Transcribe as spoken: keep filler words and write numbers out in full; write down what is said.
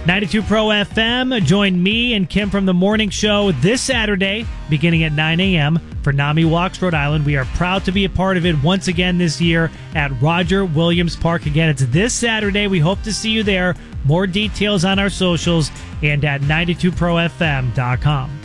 ninety-two Pro F M. Join me and Kim from the morning show this Saturday, beginning at nine a.m. for NAMI Walks Rhode Island. We are proud to be a part of it once again this year at Roger Williams Park. Again, it's this Saturday. We hope to see you there. More details on our socials and at ninety-two pro f m dot com.